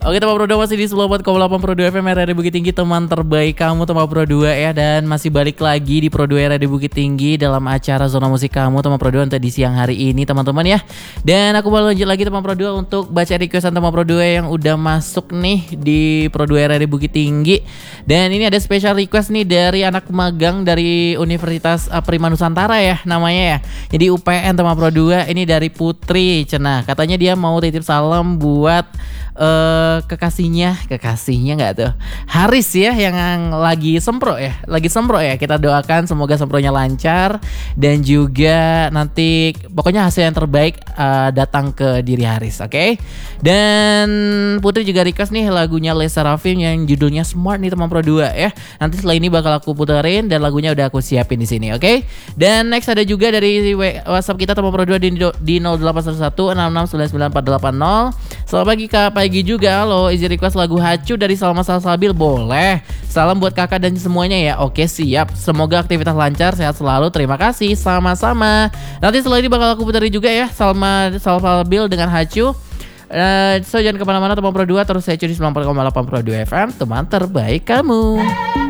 Oke teman Pro 2 masih di 94,8 Pro 2 FM RRI Bukit Tinggi, teman terbaik kamu teman Pro 2 ya. Dan masih balik lagi di Pro 2 RRI Bukit Tinggi dalam acara Zona Musik kamu teman Pro 2 untuk di siang hari ini teman-teman ya. Dan aku mau lanjut lagi teman Pro 2 untuk baca requestan teman Pro 2 yang udah masuk nih di Pro 2 RRI Bukit Tinggi. Dan ini ada special request nih dari anak magang dari Universitas Prima Nusantara ya namanya ya. Jadi UPN teman Pro 2, ini dari Putri Cenah. Katanya dia mau titip salam buat kekasihnya nggak tuh, Haris ya, yang lagi sempro ya, kita doakan semoga sempronya lancar dan juga nanti pokoknya hasil yang terbaik datang ke diri Haris, oke? Dan Putri juga request nih lagunya Lesa Rafim yang judulnya Smart nih teman Pro 2 ya. Nanti setelah ini bakal aku puterin dan lagunya udah aku siapin di sini, oke? Dan next ada juga dari WhatsApp kita teman Pro 2 di 0811 66 Selamat pagi Kak, pagi juga. Halo, izin request lagu Hacu dari Salma Salsabil boleh? Salam buat kakak dan semuanya ya. Oke siap, semoga aktivitas lancar, sehat selalu, terima kasih. Sama-sama. Nanti setelah ini bakal aku puterin juga ya Salma Salsabil dengan Hacu. So jangan kemana-mana teman Pro 2, terus saya curi 94,8 Pro 2 FM, teman terbaik kamu.